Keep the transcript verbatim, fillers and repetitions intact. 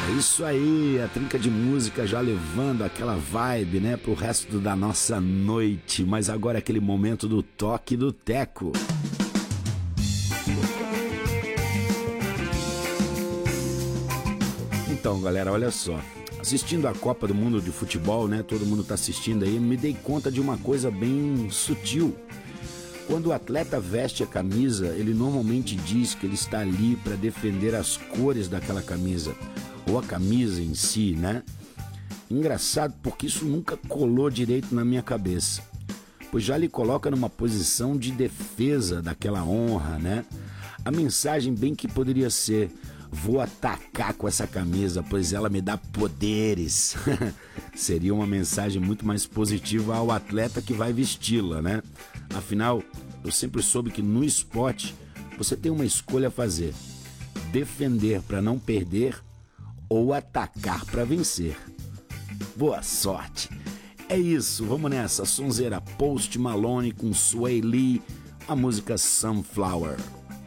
É isso aí, a trinca de música já levando aquela vibe, né, pro resto da nossa noite. Mas agora é aquele momento do toque do teco. Então, galera, olha só. Assistindo a Copa do Mundo de Futebol, né, todo mundo tá assistindo aí, me dei conta de uma coisa bem sutil. Quando o atleta veste a camisa, ele normalmente diz que ele está ali para defender as cores daquela camisa, ou a camisa em si, né? Engraçado porque isso nunca colou direito na minha cabeça, pois já lhe coloca numa posição de defesa daquela honra, né? A mensagem bem que poderia ser: vou atacar com essa camisa, pois ela me dá poderes. Seria uma mensagem muito mais positiva ao atleta que vai vesti-la, né? Afinal, eu sempre soube que no esporte você tem uma escolha a fazer: defender para não perder ou atacar para vencer. Boa sorte! É isso, vamos nessa, sonzeira. Post Malone com Sway Lee, a música Sunflower.